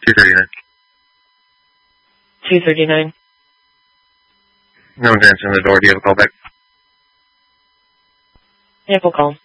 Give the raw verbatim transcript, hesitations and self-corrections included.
two thirty-nine. two thirty-nine. No one's answering the door. Do you have a call back? Ample call.